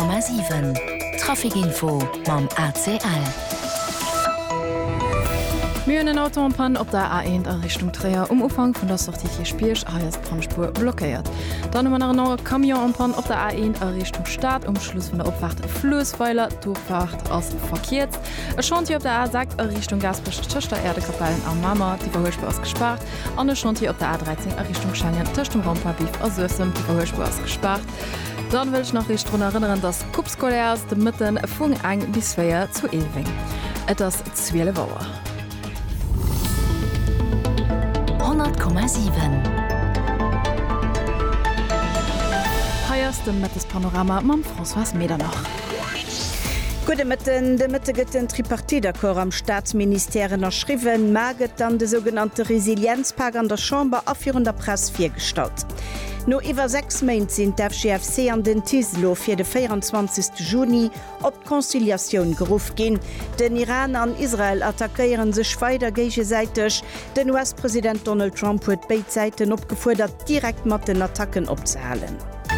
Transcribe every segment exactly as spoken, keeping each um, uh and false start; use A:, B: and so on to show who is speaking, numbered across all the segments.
A: Komma sieben Trafikinfo mam A C L.
B: Myen Autopan op der A eins a Richtung Träer um Ufang vun der sortiche Spiersch als Brandspur blockiert. Dann man nach neue Kamionpan op der A eins a Richtung Staat um Schluss von der Opwacht Flussweiler Durchfahrt aus verkehrt. Es schont hier op der A sagt a Richtung Gasbrische Töchter Erdekapellen am Mama die Verhöchspur ausgespart. An es schont hier op der A dreizehn a Richtung Schengen Töchtung Raumparbief aus Sösem die Verhöchspur ausgespart. Dann will ich noch richtig daran erinnern, dass Kupskolers de Mitten Fung eng bis Feier zu Ewing. Etwas Zwiele Bauer.
A: hundert Komma sieben
B: Heierste Mettes Panorama mam François Medernach.
C: Gute Mitten de Mitte gëtt den Tripartidakor am Staatsministerien erschriwen, maget dann de sogenannte Resilienzpakt an der Chamber afir der Press firstalt. No iwwer sechs Meint sind der G F C an den Tislo fir de vierundzwanzigsten Juni op Konziliation geruf gin. Den Iran an Israel attackieren sech weiter gegenseitig. Den U S-Präsident Donald Trump huet beide Seiten opgefordert, direkt mat den Attacken opzehalen.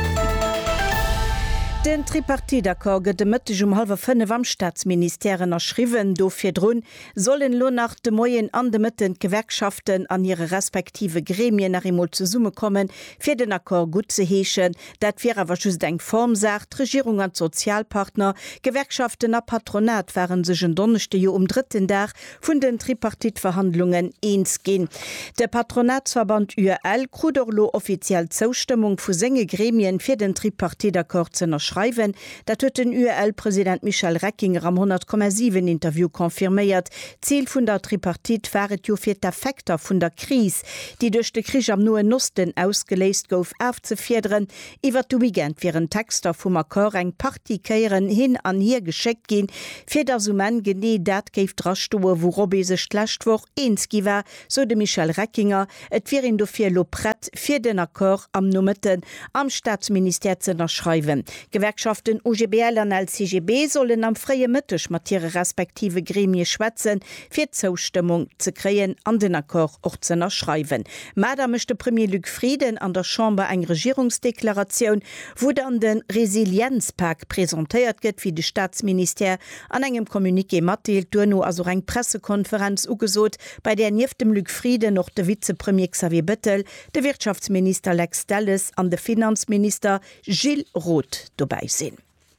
C: Den Tripartidakor gët de Mëtteg um halber fënne am Staatsministerien erschriwen, do fir Drun sollen lo nach de Moien an de Mëtten Gewerkschaften an ihre respektive Gremien nach Imol ze Summe kommen, fir den Akkor gut ze heechen, dat fir awer just eng Form sagt, Regierung an Sozialpartner, Gewerkschaften a Patronat waren sech en Donnerchte Jo um dritten Dach vun den Tripartitverhandlungen eens gin. Der Patronatsverband U L kruderlo offiziell Zustimmung vu senge Gremien fir den Tripartidakor ze erschreiben. Dat huet den U L-Präsident Michel Reckinger am hundert Komma sieben Interview konfirméiert. Ziel vun der Tripartit waret jo fir d'Effekter vun der Krise, die durch de Krich am Noen Osten ausgeleist gouf aufzufirderen, iwwer du wigent viren Texter vum Akkor eng Partikéieren hin an hier gescheckt gin, fir der Sumen gené dat géif drastoe, wo Robbe se schlechtwoch eenski war, so de Michel Reckinger, et fir in do fir Lopret fir den Akkor am Nummetten am Staatsminister ze erschreiwen. Gewerkschaften U G B L an L C G B sollen am freie Mëttech mat ihre respektive Gremie schwätzen, fir Zustimmung ze kreien an den Akkor och ze erschreiben. Mader mechte Premier Luc Frieden an der Chamber eng Regierungsdeklaration, wo an den Resilienzpakt präsentiert gëtt wie de Staatsminister an engem Kommuniqué matteelt duno also eng Pressekonferenz ugesot, bei der nief dem Luc Frieden noch de Vizepremier Xavier Bettel, de Wirtschaftsminister Lex Dallas an de Finanzminister Gilles Roth dabei sind.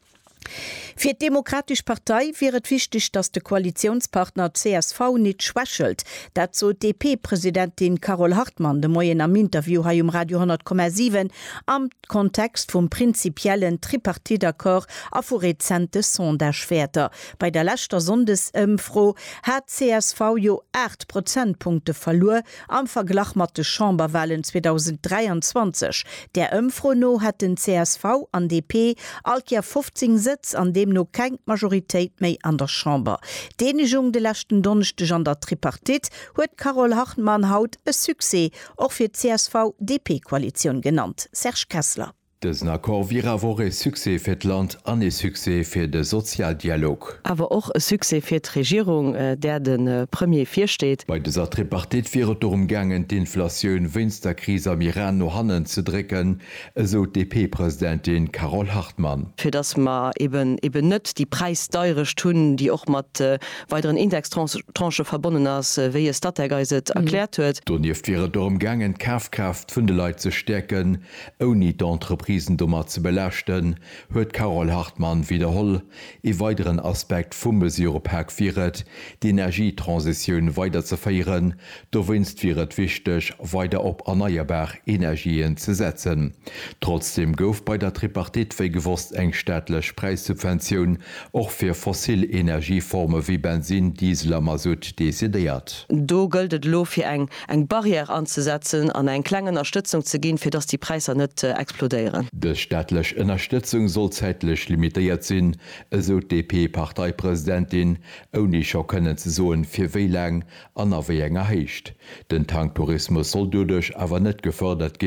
C: Für die Demokratische Partei wäre es wichtig, dass der Koalitionspartner C S V nicht schwächelt. Dazu D P-Präsidentin Carol Hartmann de Moyen am Interview hier um Radio hundert Komma sieben am Kontext vom prinzipiellen Tripartidakor auf rezente Sondagewerter. Bei der letzten Sondesumfrage hat C S V jo acht Prozentpunkte verloren am Vergleich mit den Chamberwahlen zweitausenddreiundzwanzig. Der Umfrage hat den C S V an D P alkia fünfzehn Sitz, an dem no kein Majoritéit méi an der Chamber. Denigung de lachten Donnerstag an der Tripartit huet Carol Hartmann haut e Sukse och fir C S V-D P-Koalition genannt. Serge Kessler.
D: Dësen Akkor wie awer e Sukse fir d Land an e Sukse fir de Sozialdialog.
E: Awer och e Sukse fir d'Regierung, der den äh, Premier firsteet.
D: Bei deser Tripartit firet darum gangen d'Inflatioun wënst der Krise am Iran no hannen ze drecken, eso D P-Präsidentin Carol Hartmann.
E: Fir dats ma eben eben net die Preisdeurech tunn, die och mat äh, weiteren Indextranche verbonnen ass, äh, wéi es Stadtgeiset mhm. erklärt huet.
D: Donnief firet darum gangen Kafkraft vun de Leiit ze stärken, oni d'Entreprise Dommer ze belächten, huet Carol Hartmann wiederholl e weiteren Aspekt vum Meseurepak firet, die Energietransiioun weiter ze feieren, do winst firet wichtech weiter op erneuerbar Energien ze setzen. Trotzdem gouf bei der Tripartit wéi gewusst eng staatlech Preissubventionioun och fir Fossilenergieforme wie Benzin, Diesel a Masut desideiert.
E: Do gëldet lo fir eng eng Barriere anzusetzen, an eng klengen Unterstützung ze ginn, fir dats die Preiser net äh, explodeieren.
D: De staatlech Unterstützung soll zeitlich limitiert sinn, eso D P-Parteipräsidentin ounicher kënnen ze soen fir wéi lang an aéi enger heicht. Den Tanktourismus soll dudech awer net gefördert ginn,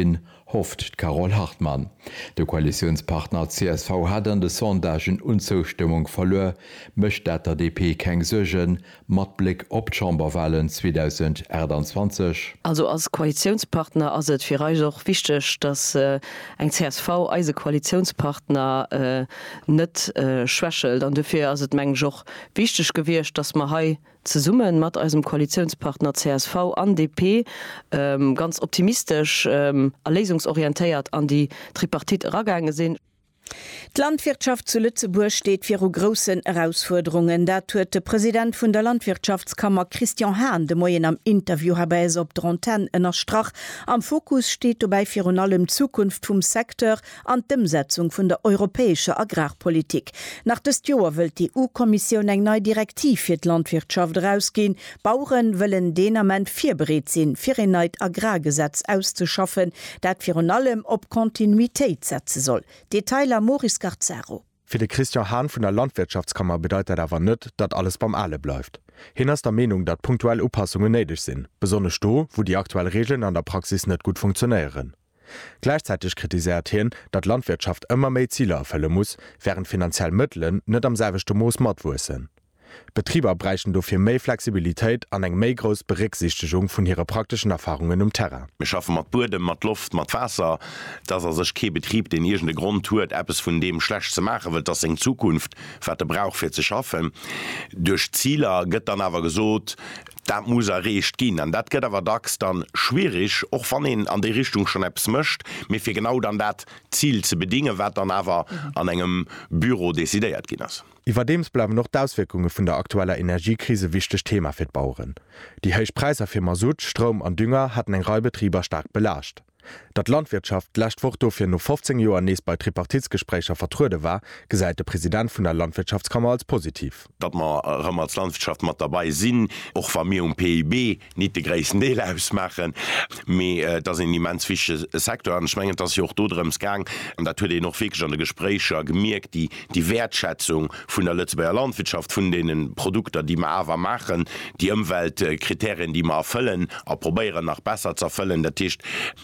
D: hofft Carol Hartmann. Der Koalitionspartner C S V hat an de Sondagen Unzustimmung verlor, möchte dat der D P keng Sögen, mat Blick op Chamberwahlen zwanzig einundzwanzig.
E: Also als Koalitionspartner as het fir euch auch wichtig, dass äh, eng C S V eise Koalitionspartner äh, net äh, schwächelt, an dafür as het meng joch wichtig gewircht, dass man hei ze summen mat als dem Koalitionspartner C S V an D P ähm, ganz optimistisch ähm, erlesungsorientéiert an die Tripartit ragange sinn.
C: Die Landwirtschaft zu Lützeburg steht für großen Herausforderungen. Da tut der Präsident von der Landwirtschaftskammer Christian Hahn de Moyen am Interview habei op Dronten ennner Strach. Am Fokus steht dabei für allem Zukunft vom Sektor an die Umsetzung von der europäischen Agrarpolitik. Nach des Jahr will die E U-Kommission eng neue Direktiv für die Landwirtschaft rausgehen. Bauern wollen den Amend vierberät sind, für ein neues Agrargesetz auszuschaffen, das für allem op Kontinuität setzen soll. Detail Maurice Garzaro.
F: Für den Christian Hahn von der Landwirtschaftskammer bedeutet aber nicht, dass alles beim Alle bleibt. Hin ist der Meinung, dass punktuelle Anpassungen nötig sind, besonders da, wo die aktuellen Regeln an der Praxis nicht gut funktionieren. Gleichzeitig kritisiert hin, dass die Landwirtschaft immer mehr Ziele erfüllen muss, während finanzielle Mittel nicht am selben Maß mitwachsen. Betrieber bräuchten dafür mehr Flexibilität an eng méi gross Berücksichtigung von ihrer praktischen Erfahrungen um Terra.
G: Wir schaffen mat Boden, mat Luft, mat Wasser, dass er sech kein Betrieb den irgendeinen Grund tut, etwas von dem schlecht zu machen wird, das in Zukunft wat er braucht für zu schaffen. Durch Ziele gëtt dann aber gesot, dat muss er recht gehen. Und dat gëtt aber dax dann schwierig, auch von ihn an die Richtung schon etwas möcht, mir für genau dann dat Ziel zu bedingen, wat dann aber mhm. an engem Büro desideiert gehen ist.
F: Überdems bleiben noch die Auswirkungen von der aktuellen Energiekrise wichtig Thema für die Bauern. Die Heichpreise für Masut, Strom und Dünger hatten den Reibetrieber stark belastet. Dat Landwirtschaft lächt woch dofir no fünfzehn Joer nees bei Tripartitsgesprächer vertrude war, gesäit der Präsident vun der Landwirtschaftskammer als positiv.
G: Dat ma äh, als Landwirtschaft mat dabei sinn, och war mir um P I B nicht de gräessen Deel ausmachen, méi äh, dat in immensfische Sektor anschwngen, dat jo dodrems gang, an dat huet noch fi an de Gesprächer gemerkt, die die Wertschätzung vun der Lützebauer Landwirtschaft vun denen Produkte, die ma awer machen, die Umweltkriterien, die ma erfüllen, a probieren nach besser zu erfüllen, der Tisch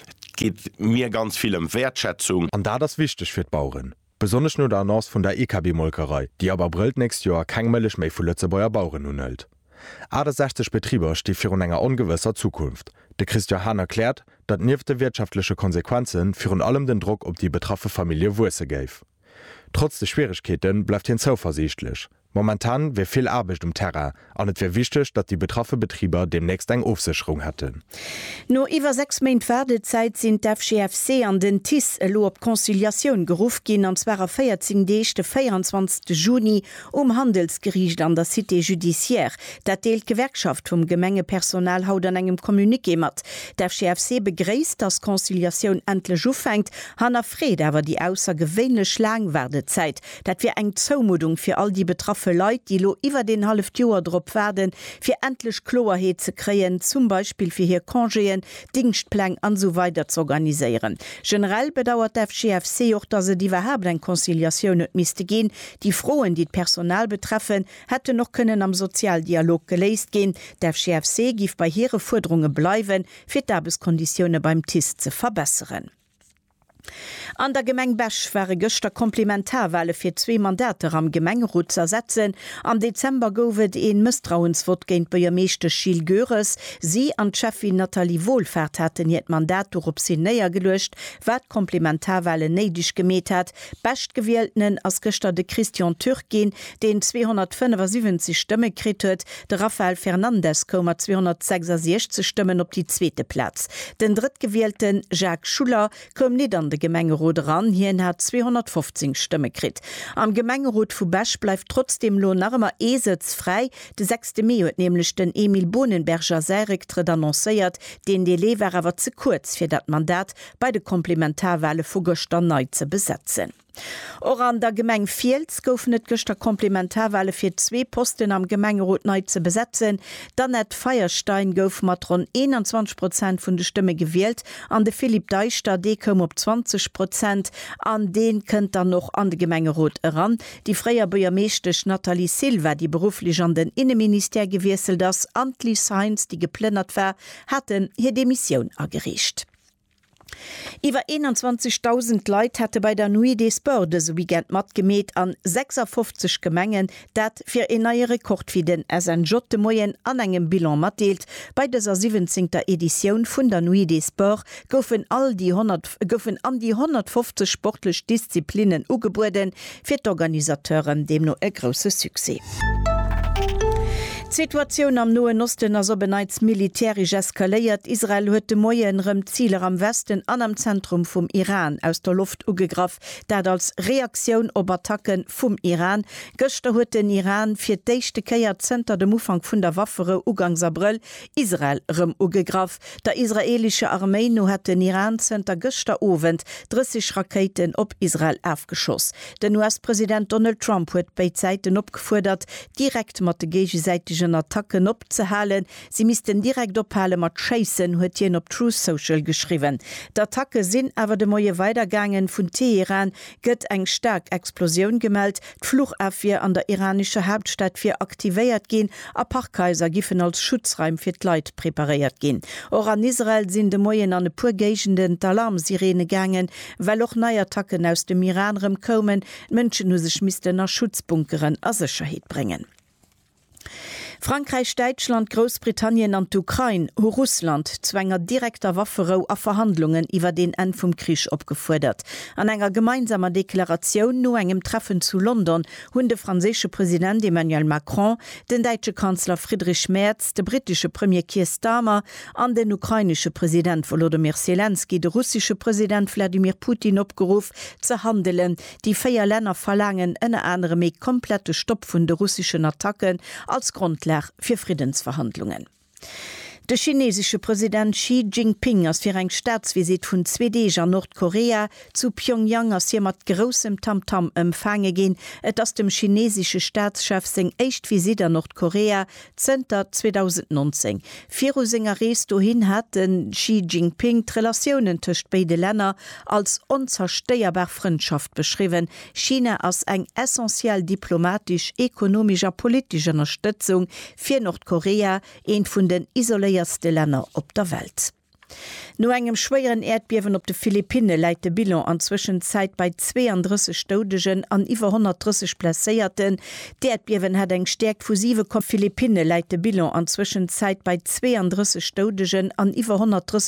G: geht mir ganz viel um Wertschätzung.
F: An da das wichtig für die Bauern. Besonders nur der Annonce von der E K B-Molkerei, die aber brillt nächstes Jahr kein Milch mehr für Lützebauer Bauern unhält. Aber sechzig Betrieber stehen für eine ungewisser Zukunft. Der Christian Hahn erklärt, dass neben den wirtschaftlichen Konsequenzen für allem den Druck auf die betroffene Familie Wurse gäbe. Trotz der Schwierigkeiten bleibt ihn zuversichtlich. Momentan wäre viel Arbeit um Terra, und es wäre wichtig, dass die betroffenen Betrieber demnächst eine Aufsicherung hätten.
C: No iwwer sechs Meint Werdezeit sind der F G F C an den T I S lo op Konziliation gerufen gin an zwarer feiertzing Dechte vierundzwanzigsten Juni um Handelsgericht an der Cité Judiciaire. Dat deelt Gewerkschaft vum Gemengepersonal haut an engem Kommuniké mat. Der F G F C begréist, dass Konziliation endlich ufängt, Hanna Fred awer die aussergewöhnlich lang Werdezeit. Dat wir eng Zoumudung für all die betroffenen Leiit, die lo iwwer den half Joer drop werden, fir endlich Kloerheet ze kreien, zum Beispiel fir hier Kongéen, Dienstplan an so weiter zu organisieren. Generell bedauert der F G F C auch, dass se die verhablen Konziliation miste gehen. Die Frohen, die Personal betreffen, hätte noch können am Sozialdialog geleist gehen. Der F G F C gif bei ihre Forderungen bleiben, fir d'Arbeskonditionen beim T I S zu verbessern. An der Gemeng Bech wäre gëchter Komplementarwelle fir zwei Mandate am Gemengerot zersetzen. Am Dezember gouft een Misstrauensvot géint Bürgermeester Schiel Göres. Sie an Chefin Nathalie Wohlfahrt hatten jet Mandat op sie näher gelöscht, wat Komplementarwelle neidig gemet hat. Best gewählten as gëchter de Christian Türkin, den zweihundertfünfundsiebzig Stimme krit huet, de Rafael Fernandez kommmer zweihundertsechsundsechzig Stimmen op die zweite Platz. Den drittgewählten Jacques Schuller kom net an de Gemengerot ran, hien hat zweihundertfünfzig Stimme krit. Am Gemengerot vu Bech bleibt trotzdem lo narmer Esitz frei. De sechste Mai huet nämlich den Emil Bonenberger Seriktritt annoncéiert, den de Lewer awer zu kurz fir dat Mandat bei de Komplementarwelle vu Göster neu ze besetzen. Or an der Gemeng Viels gouf net gëchter Komplementarwelle fir zwei Posten am Gemengerot neu ze besetzen. Dann net Feierstein gouf mat rund einundzwanzig Prozent vun de Stimme gewählt, an de Philipp Deichter de kom op zwanzig Prozent, an den kënnt dann noch an de Gemengerot ran. Die freier Bürgermeestech Nathalie Silva, die beruflich an den Innenminister gewieselt ass, Antli Sainz, die geplnnert war, hatten hier Demission agerecht. Iwer einundzwanzigtausend Leiit hätte bei der Nuit des Sport so weekend mat gemet an sechsundfünfzig Gemengen, dat fir en neue Rekord wie den S N J de Moyen an engem Bilan matdeelt. Bei der siebzehnter Edition vun der Nuit des Sport goufen all die hundert goufen an die hundertfünfzig sportlech Disziplinen ugebruden fir d'Organisateuren dem no e grosse Suse. Situation am Noen Osten as beneits militärisch eskaléiert. Israel huet de moienrem Zieler am Westen an am Zentrum vum Iran aus der Luft ugegraf, dat als Reaktion op Attacken vum Iran. Göster huet den Iran fir d'éichte Keier Zter dem Ufang vun der Waffere Ugangs April Israel rem ugegraf. Der israelische Armee no hat den Iran-Zter Göster Owend dreißig Raketen op Israel aufgeschoss. Den U S-Präsident Donald Trump huet bei Zeiten opgefordert, direkt mat de gegenseitige Attacken opzehalen. Sie missten direkt ophalen mat chasen, huet hien op True Social geschrieben. D'attacke sinn awer de moie Weitergangen vun Teheran gëtt eng stark Explosion gemeldt, d'Fluchafwehr an der iranische Hauptstadt fir aktivéiert gin, a Parkkaiser giffen als Schutzreim fir d'Leit prepariert gin. Or an Israel sinn de Moien an e purgegenden Alarmsirene gangen, well och neii Attacken aus dem Iranrem kommen, Mënschen hu sech misisten nach Schutzbunkeren as Sicherheet bringen. Frankreich, Deutschland, Großbritannien an Ukraine ho Russland zwänger direkter Waffero a Verhandlungen iwwer den En vum Krisch opgefordert. An enger gemeinsamer Deklaration no engem Treffen zu London hunn de franzésche Präsident Emmanuel Macron, den deutsche Kanzler Friedrich Merz, de britische Premier Keir Starmer an den ukrainische Präsident Volodymyr Zelensky, de russische Präsident Wladimir Putin opgeruf ze handelen. Die vier Länder verlangen ënne andere méi komplette Stopp vun de russischen Attacken als Grundlage für Friedensverhandlungen. Der chinesische Präsident Xi Jinping als fir eng Staatsvisit vun zwei Deger Nordkorea zu Pyongyang as hier mat grossem Tamtam empfange gin, et ass dem chinesische Staatschef seng echt Visit an Nordkorea Zter zweitausendneunzehn. Viru Singer Rees dohin hat den Xi Jinping Relationen töcht beide Länder als unzersteierbar Freundschaft beschrieben. China als eng essentiell diplomatisch, ökonomischer, politischer Unterstützung fir Nordkorea, een vun den isolierten Länder op der Welt. No engem schwéieren Erdbiewen op de Philippine leit de Bilan an Zwischenzeit bei zweiunddreißig Stodegen an iwwer hundertdreißig Plaéierten. De Erdbiewen hat eng stärkt fusive Kom Philippine leit de Bilan an Zwischenzeit bei zweiunddreißig Stodegen an iwwer hundertdreißig